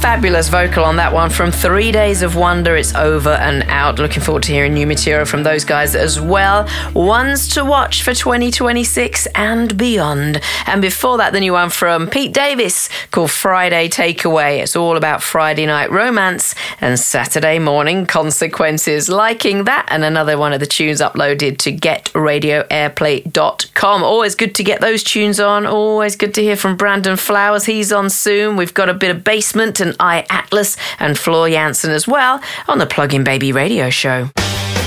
Fabulous vocal on that one from 3 Days of Wonder. It's over and out. Looking forward to hearing new material from those guys as well. Ones to watch for 2026 and beyond. And before that, the new one from Pete Davis called Friday Takeaway. It's all about Friday night romance and Saturday morning consequences. Liking that, and another one of the tunes uploaded to getradioairplay.com. Always good to get those tunes on. Always good to hear from Brandon Flowers. He's on soon. We've got a bit of Basement and I Atlas and Floor Jansen as well on the Plug-in Baby Radio Show.